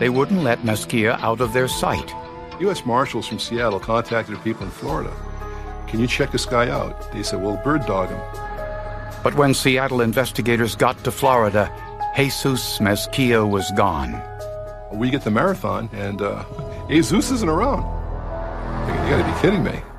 They wouldn't let Mezquia out of their sight. U.S. Marshals from Seattle contacted the people in Florida. Can you check this guy out? They said, we'll bird dog him. But when Seattle investigators got to Florida, Jesus Mezquia was gone. We get the marathon, and Jesus isn't around. You gotta be kidding me.